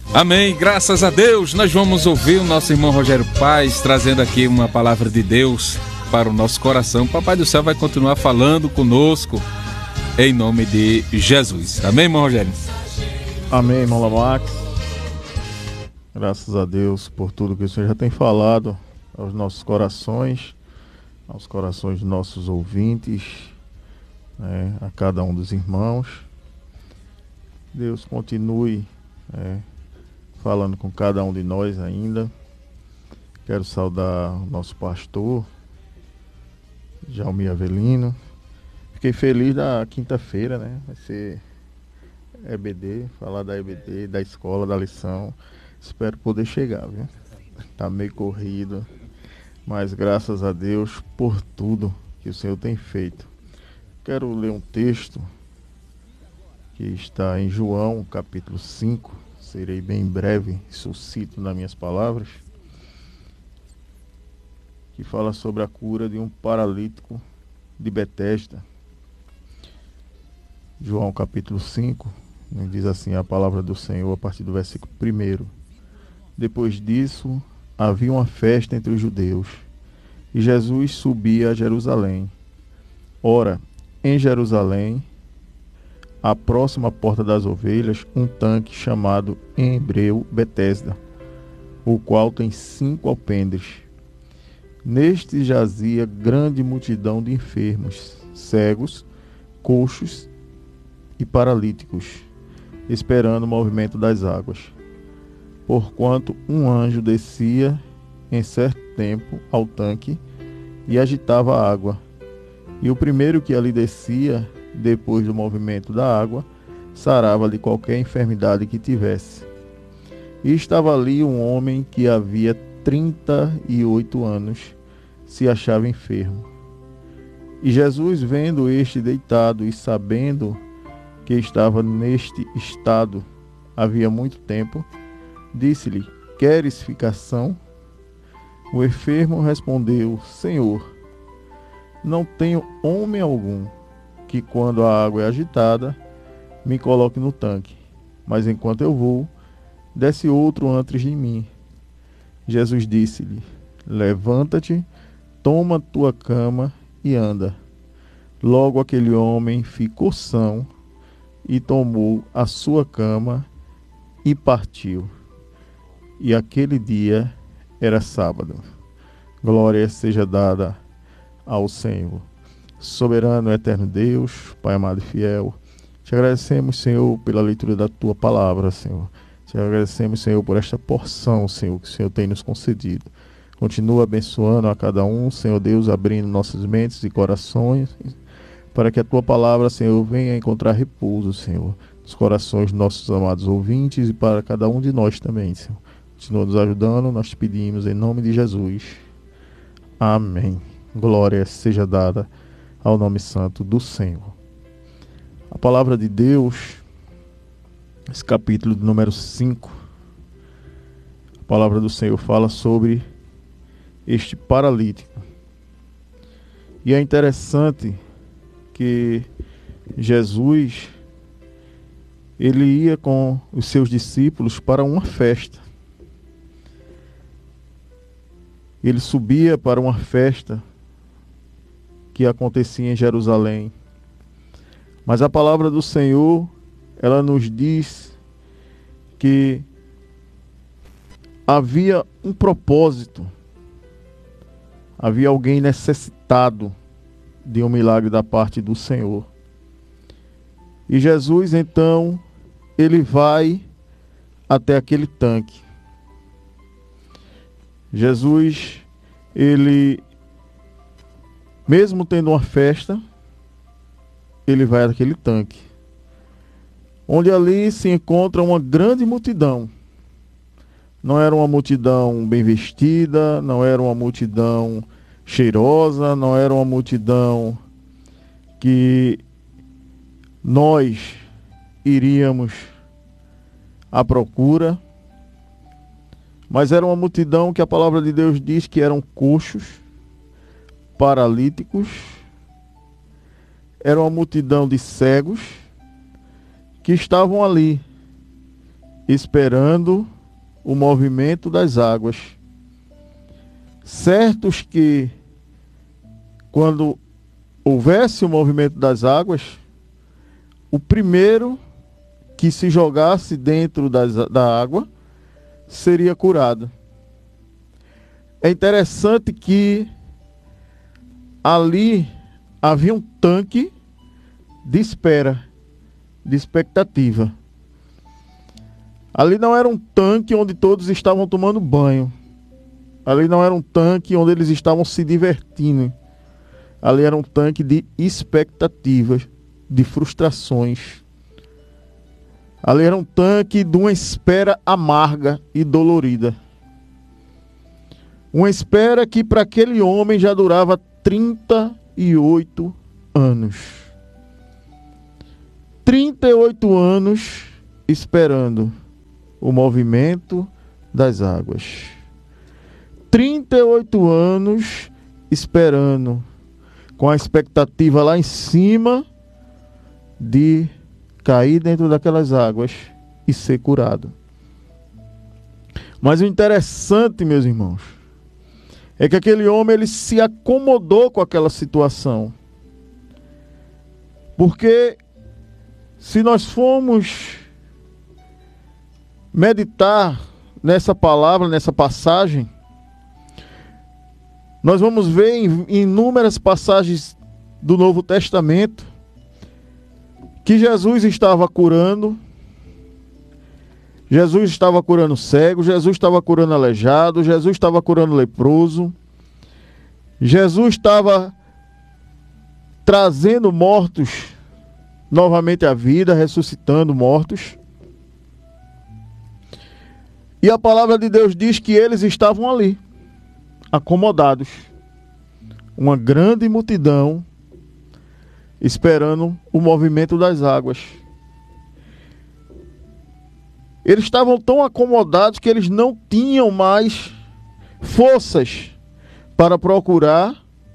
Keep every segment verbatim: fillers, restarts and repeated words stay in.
Amém, graças a Deus. Nós vamos ouvir o nosso irmão Rogério Paz trazendo aqui uma palavra de Deus para o nosso coração. O Papai do Céu vai continuar falando conosco em nome de Jesus. Amém, irmão Rogério? Amém, irmão Lamax. Graças a Deus por tudo que o Senhor já tem falado aos nossos corações, aos corações dos nossos ouvintes, né, a cada um dos irmãos. Deus continue é, falando com cada um de nós ainda. Quero saudar o nosso pastor, Jaumir Avelino. Fiquei feliz da quinta-feira, né? Vai ser E B D, falar da E B D, da escola, da lição. Espero poder chegar, viu? Tá meio corrido, mas graças a Deus por tudo que o Senhor tem feito. Quero ler um texto que está em João, capítulo cinco. Serei bem breve, suscito nas minhas palavras, que fala sobre a cura de um paralítico de Betesda. João capítulo cinco, diz assim a palavra do Senhor a partir do versículo primeiro. Depois disso, havia uma festa entre os judeus, e Jesus subia a Jerusalém. Ora, em Jerusalém, à próxima porta das ovelhas, um tanque chamado em hebreu Betesda, o qual tem cinco alpendres. Neste jazia grande multidão de enfermos, cegos, coxos e paralíticos, esperando o movimento das águas. Porquanto um anjo descia em certo tempo ao tanque e agitava a água. E o primeiro que ali descia, depois do movimento da água, sarava de qualquer enfermidade que tivesse. E estava ali um homem que havia trinta e oito anos, se achava enfermo. E Jesus, vendo este deitado e sabendo que estava neste estado havia muito tempo, disse-lhe: Queres ficar são? O enfermo respondeu: Senhor, não tenho homem algum que, quando a água é agitada, me coloque no tanque, mas enquanto eu vou, desce outro antes de mim. Jesus disse-lhe: Levanta-te, toma tua cama e anda. Logo aquele homem ficou são e tomou a sua cama e partiu. E aquele dia era sábado. Glória seja dada ao Senhor. Soberano, eterno Deus, Pai amado e fiel, te agradecemos, Senhor, pela leitura da tua palavra, Senhor. Te agradecemos, Senhor, por esta porção, Senhor, que o Senhor tem nos concedido. Continua abençoando a cada um, Senhor Deus, abrindo nossas mentes e corações, para que a tua palavra, Senhor, venha encontrar repouso, Senhor, nos corações dos nossos amados ouvintes e para cada um de nós também, Senhor. Continua nos ajudando, nós te pedimos em nome de Jesus. Amém. Glória seja dada ao nome santo do Senhor. A palavra de Deus, esse capítulo número cinco, a palavra do Senhor fala sobre este paralítico. E é interessante que Jesus, ele ia com os seus discípulos para uma festa. Ele subia para uma festa que acontecia em Jerusalém. Mas a palavra do Senhor, ela nos diz que havia um propósito. Havia alguém necessitado de um milagre da parte do Senhor. E Jesus, então, ele vai até aquele tanque. Jesus, ele, mesmo tendo uma festa, ele vai àquele tanque, onde ali se encontra uma grande multidão. Não era uma multidão bem vestida, não era uma multidão cheirosa, não era uma multidão que nós iríamos à procura, mas era uma multidão que a palavra de Deus diz que eram coxos, paralíticos, era uma multidão de cegos que estavam ali esperando o movimento das águas, certos que, quando houvesse o movimento das águas, o primeiro que se jogasse dentro das, da água seria curado. É interessante que ali havia um tanque de espera, de expectativa. Ali não era um tanque onde todos estavam tomando banho. Ali não era um tanque onde eles estavam se divertindo. Ali era um tanque de expectativas, de frustrações. Ali era um tanque de uma espera amarga e dolorida. Uma espera que para aquele homem já durava trinta e oito anos. trinta e oito anos esperando o movimento das águas. trinta e oito anos esperando, com a expectativa lá em cima de cair dentro daquelas águas e ser curado. Mas o interessante, meus irmãos, é que aquele homem ele se acomodou com aquela situação. Porque se nós formos meditar nessa palavra, nessa passagem, nós vamos ver em inúmeras passagens do Novo Testamento que Jesus estava curando, Jesus estava curando cego, Jesus estava curando aleijado, Jesus estava curando leproso, Jesus estava trazendo mortos novamente à vida, ressuscitando mortos. E a palavra de Deus diz que eles estavam ali, acomodados. Uma grande multidão esperando o movimento das águas. Eles estavam tão acomodados que eles não tinham mais forças para procurar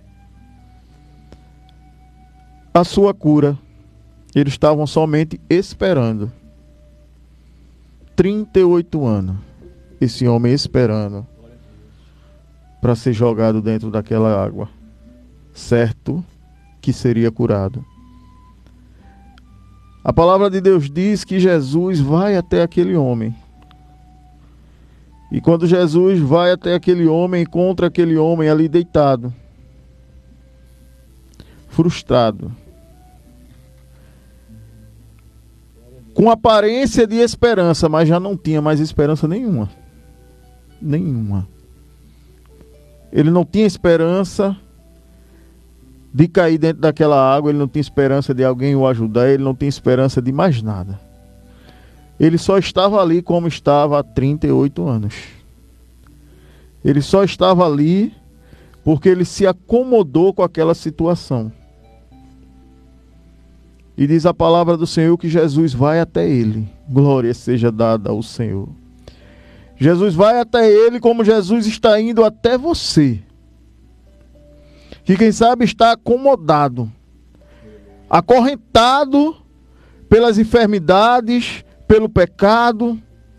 a sua cura. Eles estavam somente esperando. trinta e oito anos. Esse homem esperando para ser jogado dentro daquela água, certo que seria curado. A palavra de Deus diz que Jesus vai até aquele homem. E quando Jesus vai até aquele homem, encontra aquele homem ali deitado, frustrado, com aparência de esperança, mas já não tinha mais esperança nenhuma. Nenhuma. Ele não tinha esperança de cair dentro daquela água, ele não tinha esperança de alguém o ajudar, ele não tinha esperança de mais nada. Ele só estava ali como estava há trinta e oito anos. Ele só estava ali porque ele se acomodou com aquela situação. E diz a palavra do Senhor que Jesus vai até ele. Glória seja dada ao Senhor. Jesus vai até ele como Jesus está indo até você. Que quem sabe está acomodado, acorrentado pelas enfermidades, pelo pecado,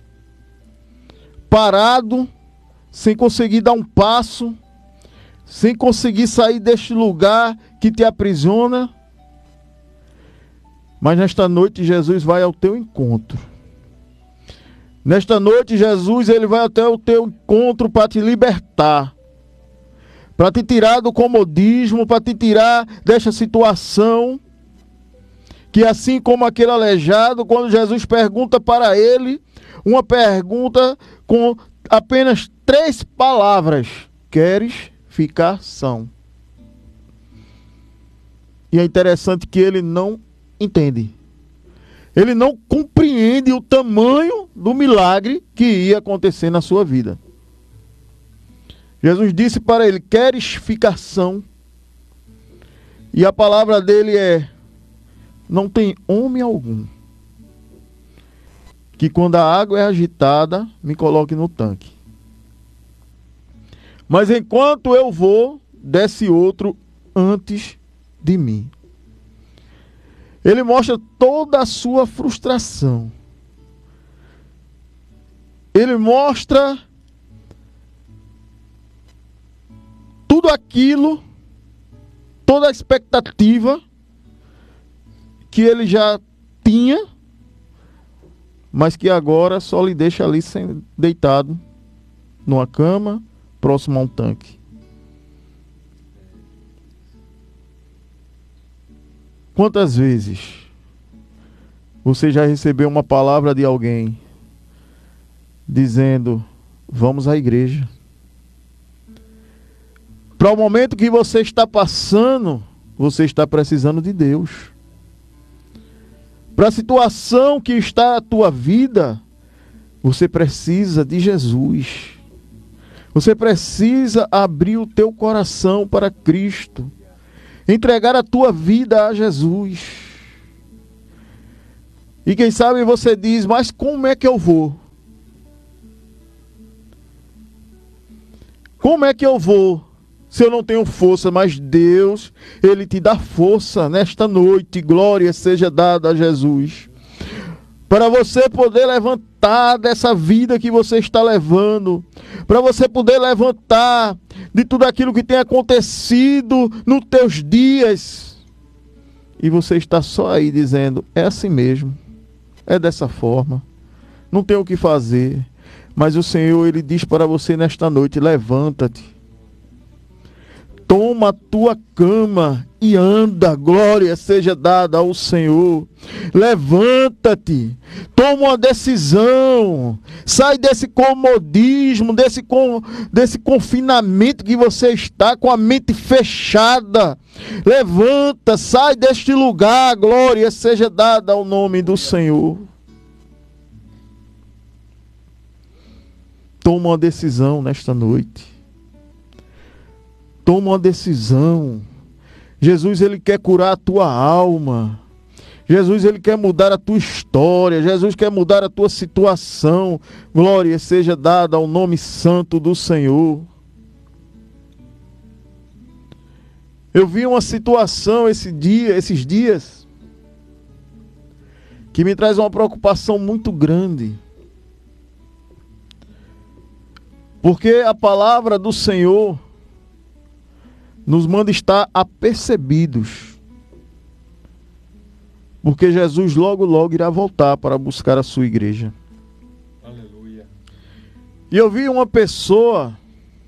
parado, sem conseguir dar um passo, sem conseguir sair deste lugar que te aprisiona. Mas nesta noite Jesus vai ao teu encontro. Nesta noite Jesus ele vai até o teu encontro para te libertar, para te tirar do comodismo, para te tirar desta situação, que assim como aquele aleijado, quando Jesus pergunta para ele, uma pergunta com apenas três palavras: queres ficar são? E é interessante que ele não entende. Ele não compreende o tamanho do milagre que ia acontecer na sua vida. Jesus disse para ele: queres ficar são? E a palavra dele é: não tem homem algum que quando a água é agitada me coloque no tanque. Mas enquanto eu vou, desce outro antes de mim. Ele mostra toda a sua frustração. ele mostra tudo aquilo, toda a expectativa que ele já tinha, mas que agora só lhe deixa ali sem, deitado numa cama, próximo a um tanque. Quantas vezes você já recebeu uma palavra de alguém dizendo: vamos à igreja? Para o momento que você está passando, você está precisando de Deus. Para a situação que está a tua vida, você precisa de Jesus. Você precisa abrir o teu coração para Cristo. Entregar a tua vida a Jesus. E quem sabe você diz: mas como é que eu vou? Como é que eu vou se eu não tenho força? Mas Deus, Ele te dá força nesta noite. Glória seja dada a Jesus. Para você poder levantar dessa vida que você está levando. Para você poder levantar de tudo aquilo que tem acontecido nos teus dias. E você está só aí dizendo: é assim mesmo. É dessa forma. Não tem o que fazer. Mas o Senhor, Ele diz para você nesta noite: levanta-te. Toma a tua cama e anda. Glória seja dada ao Senhor. Levanta-te. Toma uma decisão. Sai desse comodismo, desse, com, desse confinamento que você está com a mente fechada. Levanta, sai deste lugar. Glória seja dada ao nome do Senhor. Toma uma decisão nesta noite. Toma uma decisão. Jesus, Ele quer curar a tua alma. Jesus, Ele quer mudar a tua história. Jesus quer mudar a tua situação. Glória seja dada ao nome santo do Senhor. Eu vi uma situação esse dia, esses dias que me traz uma preocupação muito grande. Porque a palavra do Senhor nos manda estar apercebidos. Porque Jesus logo, logo irá voltar para buscar a sua igreja. Aleluia. E eu vi uma pessoa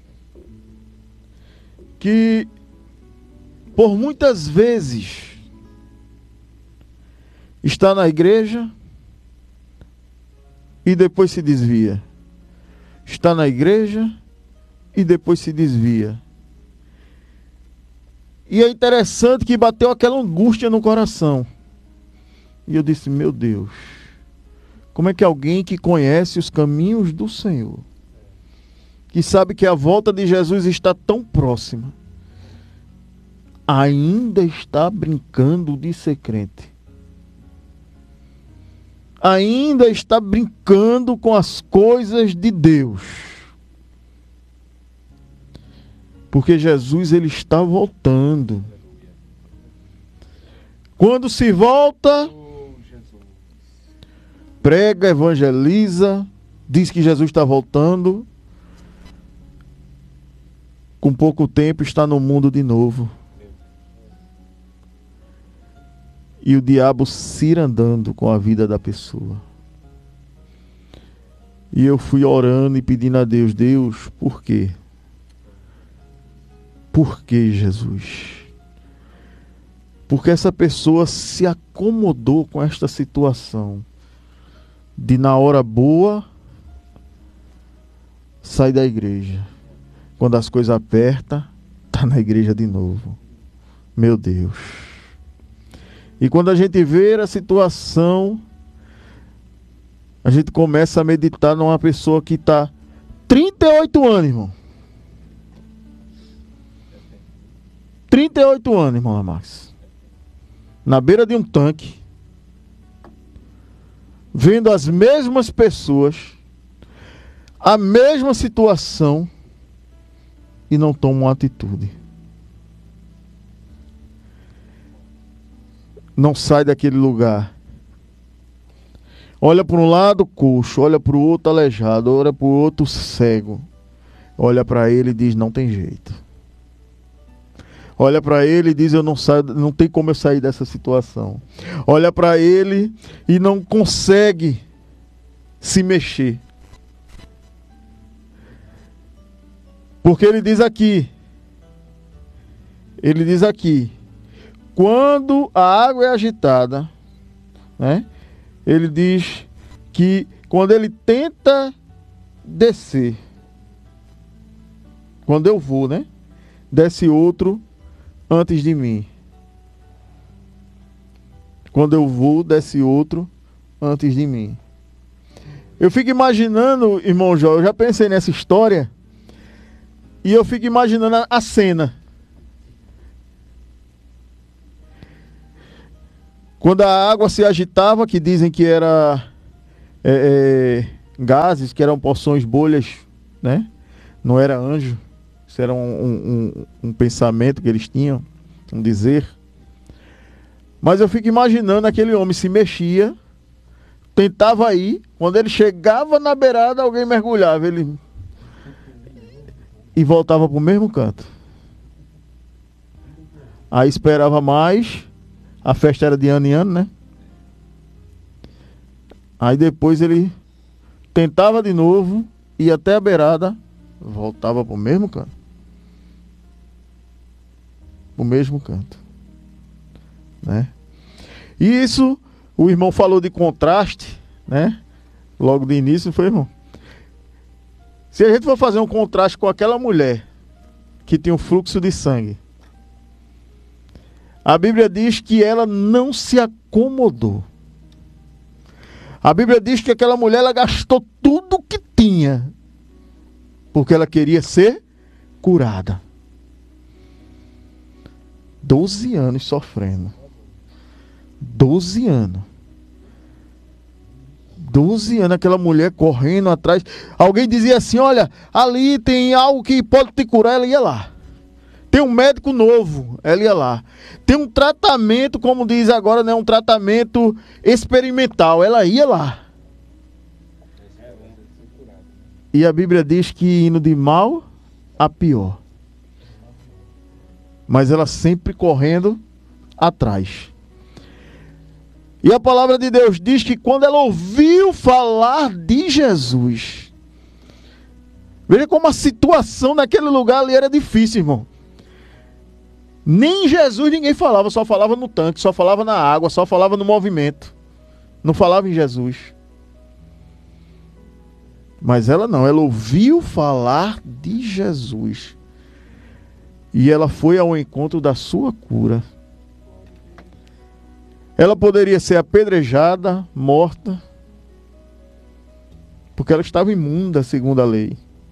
que, por muitas vezes, está na igreja e depois se desvia. Está na igreja e depois se desvia. E é interessante que bateu aquela angústia no coração. E eu disse: meu Deus, como é que alguém que conhece os caminhos do Senhor, que sabe que a volta de Jesus está tão próxima, ainda está brincando de ser crente? Ainda está brincando com as coisas de Deus. Porque Jesus, Ele está voltando. Quando se volta, prega, evangeliza, diz que Jesus está voltando. Com pouco tempo está no mundo de novo. E o diabo cirandando com a vida da pessoa. E eu fui orando e pedindo a Deus: Deus, por quê? Por que, Jesus? Porque essa pessoa se acomodou com esta situação de, na hora boa, sai da igreja. Quando as coisas apertam, está na igreja de novo. Meu Deus. E quando a gente vê a situação, a gente começa a meditar numa pessoa que está trinta e oito anos, irmão. trinta e oito anos, irmão Max. Na beira de um tanque, vendo as mesmas pessoas, a mesma situação, e não toma uma atitude. Não sai daquele lugar. Olha para um lado, coxo. Olha para o outro, aleijado. Olha para o outro, cego. Olha para ele e diz, não tem jeito. Olha para ele e diz, eu não saio, não tem como eu sair dessa situação. Olha para ele e não consegue se mexer. Porque ele diz aqui, ele diz aqui, quando a água é agitada, né? Ele diz que quando ele tenta descer, quando eu vou, né? Desce outro antes de mim. Quando eu vou, desce outro antes de mim. Eu fico imaginando, irmão Jó, eu já pensei nessa história, e eu fico imaginando a, a cena. Quando a água se agitava, que dizem que era é, é, gases, que eram porções, bolhas, né? Não era anjo. Isso era um, um, um, um pensamento que eles tinham, um dizer. Mas eu fico imaginando aquele homem se mexia, tentava ir, quando ele chegava na beirada, alguém mergulhava, ele e voltava para o mesmo canto. Aí esperava mais, a festa era de ano em ano, né? Aí depois ele tentava de novo, ia até a beirada, voltava para o mesmo canto. O mesmo canto, né? E isso, o irmão falou de contraste, né? Logo de início, foi, irmão? Se a gente for fazer um contraste com aquela mulher que tinha um fluxo de sangue, a Bíblia diz que ela não se acomodou. A Bíblia diz que aquela mulher, ela gastou tudo que tinha, porque ela queria ser curada. Doze anos sofrendo. Doze anos. Doze anos, aquela mulher correndo atrás. Alguém dizia assim, olha, ali tem algo que pode te curar, ela ia lá. Tem um médico novo, ela ia lá. Tem um tratamento, como diz agora, né, um tratamento experimental, ela ia lá. E a Bíblia diz que indo de mal a pior. Mas ela sempre correndo atrás. E a palavra de Deus diz que quando ela ouviu falar de Jesus, veja como a situação naquele lugar ali era difícil, irmão. Nem em Jesus ninguém falava, só falava no tanque, só falava na água, só falava no movimento. Não falava em Jesus. Mas ela não, ela ouviu falar de Jesus. E ela foi ao encontro da sua cura. Ela poderia ser apedrejada, morta, porque ela estava imunda segundo a lei.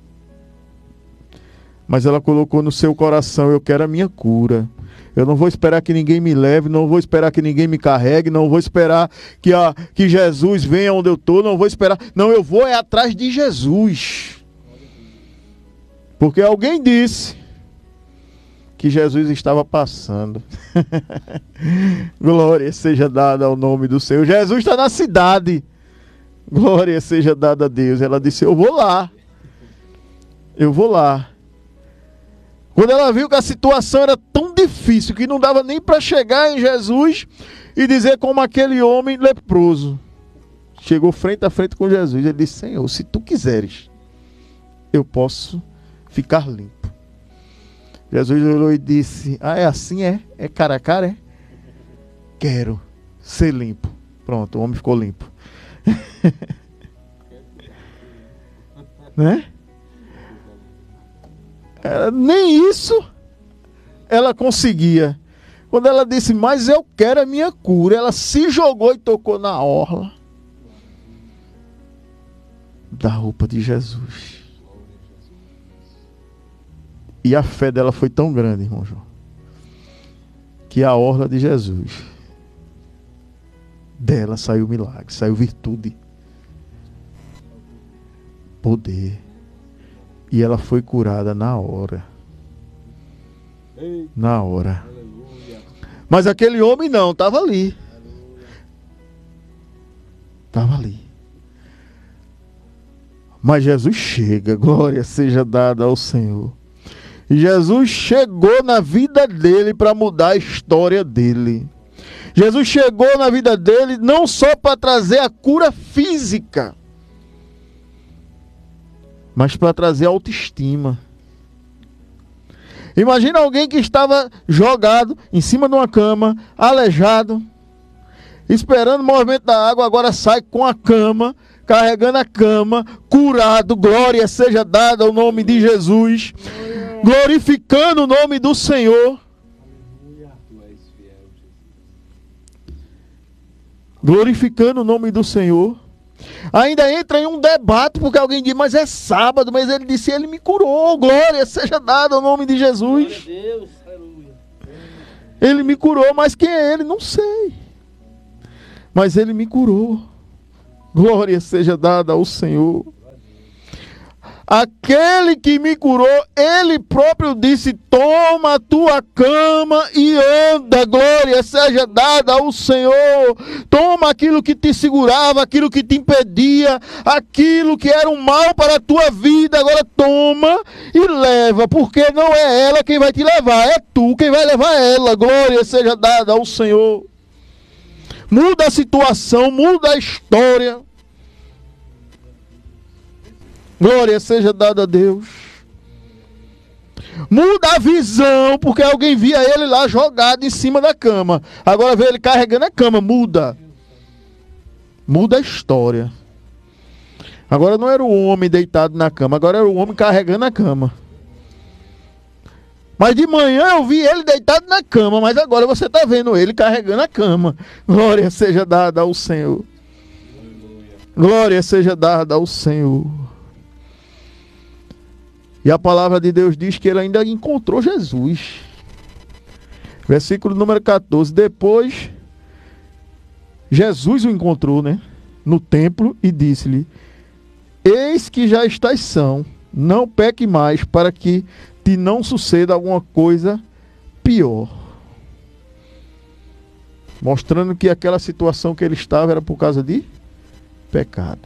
Mas ela colocou no seu coração, eu quero a minha cura. Eu não vou esperar que ninguém me leve, não vou esperar que ninguém me carregue, não vou esperar que, a, que Jesus venha onde eu estou, não vou esperar. Não, eu vou é atrás de Jesus. Porque alguém disse que Jesus estava passando. Glória seja dada ao nome do Senhor. Jesus está na cidade. Glória seja dada a Deus. Ela disse, eu vou lá. Eu vou lá. Quando ela viu que a situação era tão difícil que não dava nem para chegar em Jesus e dizer como aquele homem leproso chegou frente a frente com Jesus. Ele disse, Senhor, se tu quiseres, eu posso ficar limpo. Jesus olhou e disse, ah, é assim, é? É cara a cara, é? Quero ser limpo. Pronto, o homem ficou limpo. Né? Ela, nem isso ela conseguia. Quando ela disse, mas eu quero a minha cura, ela se jogou e tocou na orla da roupa de Jesus. E a fé dela foi tão grande, irmão João, que a orla de Jesus, dela saiu milagre, saiu virtude, poder. E ela foi curada na hora. Na hora. Mas aquele homem não, estava ali. estava ali. Mas Jesus chega, glória seja dada ao Senhor. E Jesus chegou na vida dele para mudar a história dele. Jesus chegou na vida dele não só para trazer a cura física, mas para trazer autoestima. Imagina alguém que estava jogado em cima de uma cama, aleijado, esperando o movimento da água, agora sai com a cama, carregando a cama, curado, glória seja dada ao nome de Jesus, glorificando o nome do Senhor. Glorificando o nome do Senhor. Ainda entra em um debate, porque alguém diz, mas é sábado, mas ele disse, ele me curou, glória seja dada ao nome de Jesus. Deus, ele me curou, mas quem é ele? Não sei. Mas ele me curou. Glória seja dada ao Senhor. Aquele que me curou, ele próprio disse, toma a tua cama e anda, glória seja dada ao Senhor. Toma aquilo que te segurava, aquilo que te impedia, aquilo que era um mal para a tua vida, agora toma e leva, porque não é ela quem vai te levar, é tu quem vai levar ela, glória seja dada ao Senhor. Muda a situação, muda a história. Glória seja dada a Deus. Muda a visão, porque alguém via ele lá jogado em cima da cama. Agora vê ele carregando a cama. Muda. Muda a história. Agora não era o homem deitado na cama, agora era o homem carregando a cama. Mas de manhã eu vi ele deitado na cama, mas agora você está vendo ele carregando a cama. Glória seja dada ao Senhor. Glória seja dada ao Senhor. E a palavra de Deus diz que ele ainda encontrou Jesus. Versículo número catorze. Depois, Jesus o encontrou, né, no templo e disse-lhe, eis que já estás são, não peque mais, para que te não suceda alguma coisa pior. Mostrando que aquela situação que ele estava era por causa de pecado.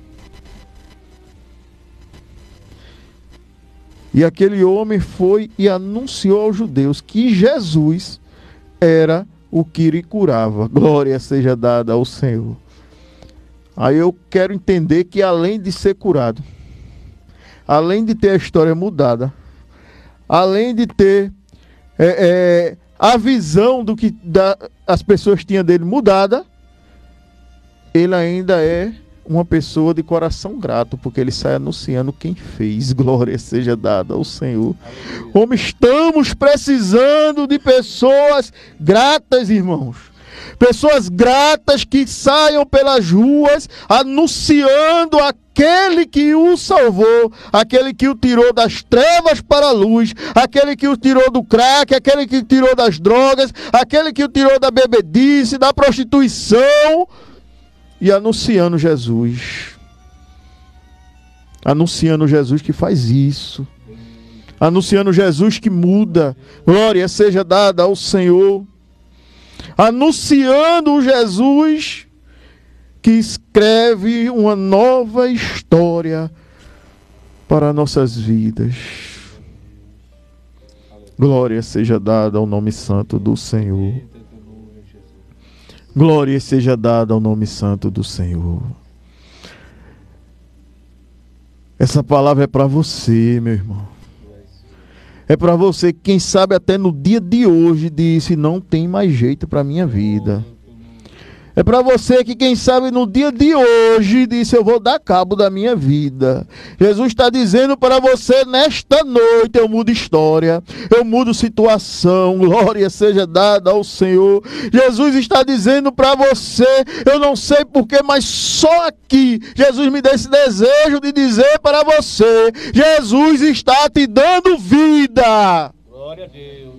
E aquele homem foi e anunciou aos judeus que Jesus era o que lhe curava. Glória seja dada ao Senhor. Aí eu quero entender que além de ser curado, além de ter a história mudada, além de ter é, é, a visão do que da, as pessoas tinham dele mudada, ele ainda é uma pessoa de coração grato, porque ele sai anunciando quem fez. Glória seja dada ao Senhor. Aleluia. Como estamos precisando de pessoas gratas, irmãos. Pessoas gratas que saiam pelas ruas anunciando aquele que o salvou, aquele que o tirou das trevas para a luz, aquele que o tirou do crack, aquele que o tirou das drogas, aquele que o tirou da bebedice, da prostituição. E anunciando Jesus. Anunciando Jesus que faz isso. Anunciando Jesus que muda. Glória seja dada ao Senhor. Anunciando Jesus que escreve uma nova história para nossas vidas. Glória seja dada ao nome santo do Senhor. Glória seja dada ao nome santo do Senhor. Essa palavra é para você, meu irmão. É para você que, quem sabe, até no dia de hoje disse, não tem mais jeito para a minha vida. É para você que, quem sabe, no dia de hoje disse, eu vou dar cabo da minha vida. Jesus está dizendo para você, nesta noite, eu mudo história, eu mudo situação, glória seja dada ao Senhor. Jesus está dizendo para você, eu não sei porquê, mas só aqui, Jesus me dá esse desejo de dizer para você, Jesus está te dando vida. Glória a Deus.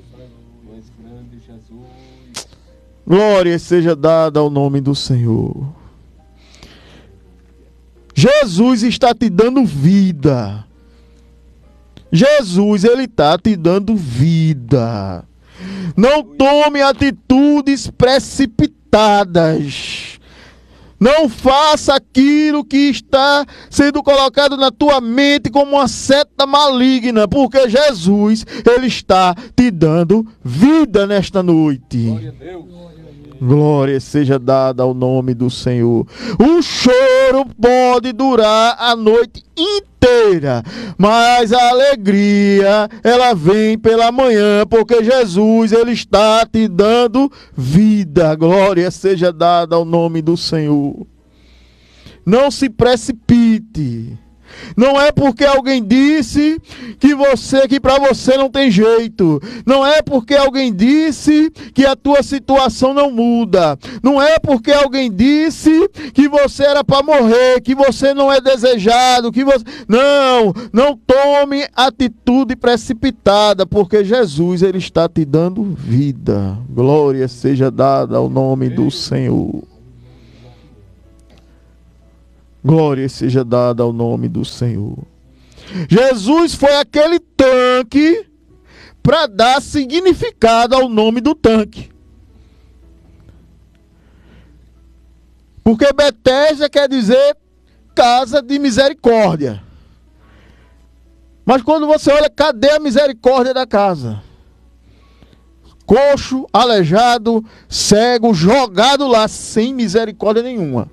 Glória seja dada ao nome do Senhor. Jesus está te dando vida. Jesus, Ele está te dando vida. Não tome atitudes precipitadas. Não faça aquilo que está sendo colocado na tua mente como uma seta maligna, porque Jesus, Ele está te dando vida nesta noite. Glória a Deus. Glória seja dada ao nome do Senhor. O choro pode durar a noite inteira, mas a alegria, ela vem pela manhã, porque Jesus, Ele está te dando vida. Glória seja dada ao nome do Senhor. Não se precipite. Não é porque alguém disse que você, que para você não tem jeito. Não é porque alguém disse que a tua situação não muda. Não é porque alguém disse que você era para morrer, que você não é desejado, que você... Não, não tome atitude precipitada, porque Jesus, Ele está te dando vida. Glória seja dada ao nome do Senhor. Glória seja dada ao nome do Senhor. Jesus foi aquele tanque para dar significado ao nome do tanque. Porque Betesda quer dizer casa de misericórdia. Mas quando você olha, cadê a misericórdia da casa? Coxo, aleijado, cego, jogado lá sem misericórdia nenhuma.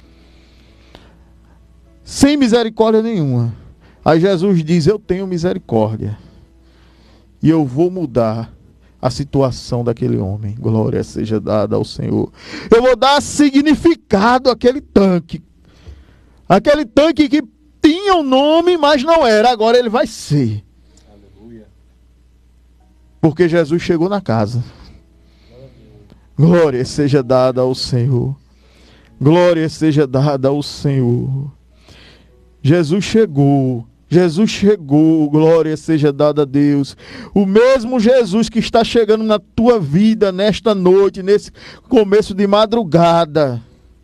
Sem misericórdia nenhuma. Aí Jesus diz, eu tenho misericórdia. E eu vou mudar a situação daquele homem. Glória seja dada ao Senhor. Eu vou dar significado àquele tanque. Aquele tanque que tinha um nome, mas não era. Agora ele vai ser. Aleluia. Porque Jesus chegou na casa. Glória seja dada ao Senhor. Glória seja dada ao Senhor. Jesus chegou, Jesus chegou, glória seja dada a Deus. O mesmo Jesus que está chegando na tua vida nesta noite, nesse começo de madrugada.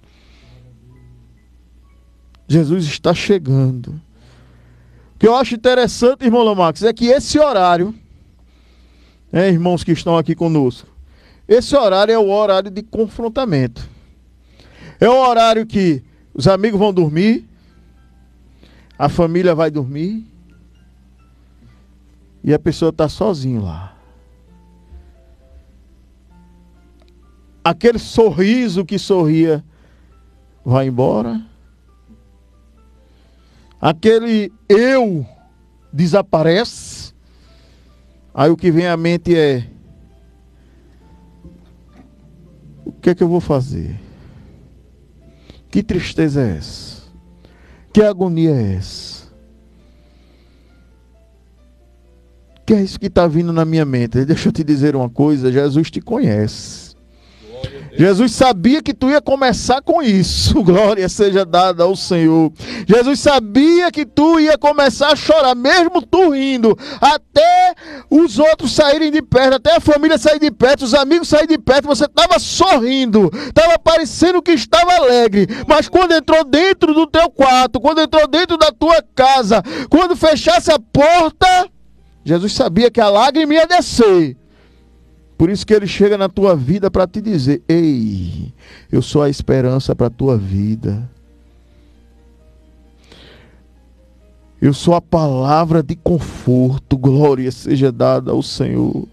Jesus está chegando. O que eu acho interessante, irmão Lomax, é que esse horário, é, irmãos que estão aqui conosco, esse horário é o horário de confrontamento. É o horário que os amigos vão dormir, a família vai dormir e a pessoa está sozinha lá. Aquele sorriso que sorria vai embora. Aquele eu desaparece. Aí o que vem à mente é: o que é que eu vou fazer? Que tristeza é essa? Que agonia é essa? Que é isso que está vindo na minha mente? Deixa eu te dizer uma coisa, Jesus te conhece. Jesus sabia que tu ia começar com isso. Glória seja dada ao Senhor. Jesus sabia que tu ia começar a chorar, mesmo tu rindo, até os outros saírem de perto, até a família sair de perto, os amigos saírem de perto, você estava sorrindo, estava parecendo que estava alegre, mas quando entrou dentro do teu quarto, quando entrou dentro da tua casa, quando fechasse a porta, Jesus sabia que a lágrima ia descer. Por isso que ele chega na tua vida para te dizer: ei, eu sou a esperança para a tua vida. Eu sou a palavra de conforto. Glória seja dada ao Senhor.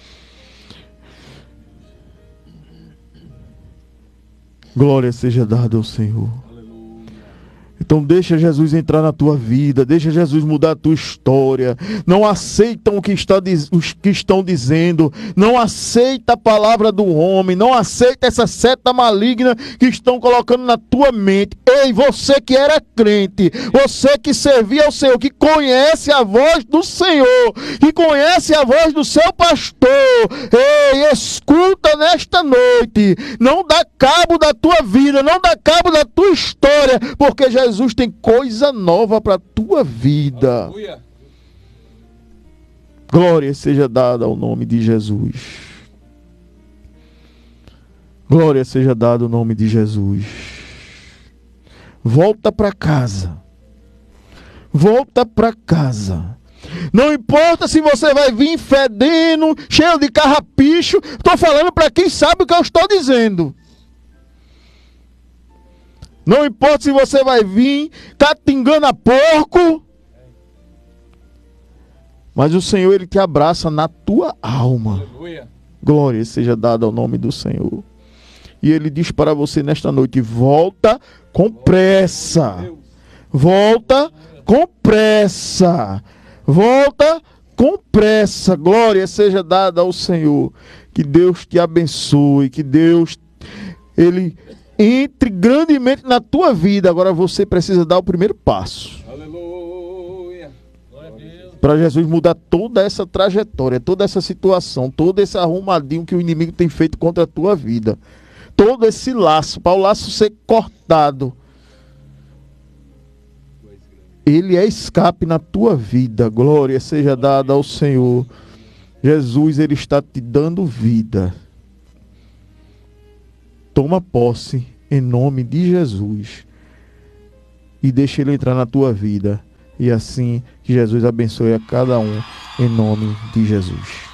Glória seja dada ao Senhor. Então deixa Jesus entrar na tua vida, deixa Jesus mudar a tua história. Não aceitam o que está, os que estão dizendo, não aceita a palavra do homem, não aceita essa seta maligna que estão colocando na tua mente. Ei, você que era crente, você que servia ao Senhor, que conhece a voz do Senhor, que conhece a voz do seu pastor, ei, escuta nesta noite, não dá cabo da tua vida, não dá cabo da tua história, porque Jesus Jesus tem coisa nova para a tua vida. Aleluia. Glória seja dada ao nome de Jesus. Glória seja dada ao nome de Jesus. Volta para casa. Volta para casa. Não importa se você vai vir fedendo, cheio de carrapicho. Estou falando para quem sabe o que eu estou dizendo. Não importa se você vai vir catingando a porco, mas o Senhor, Ele te abraça na tua alma. Aleluia. Glória seja dada ao nome do Senhor. E Ele diz para você nesta noite: volta com pressa. Volta com pressa. Volta com pressa. Glória seja dada ao Senhor. Que Deus te abençoe. Que Deus, Ele entre grandemente na tua vida. Agora você precisa dar o primeiro passo. Aleluia. Para Jesus mudar toda essa trajetória, toda essa situação, todo esse arrumadinho que o inimigo tem feito contra a tua vida. Todo esse laço, para o laço ser cortado. Ele é escape na tua vida. Glória seja dada ao Senhor. Jesus, Ele está te dando vida. Toma posse em nome de Jesus. E deixa Ele entrar na tua vida. E assim que Jesus abençoe a cada um em nome de Jesus.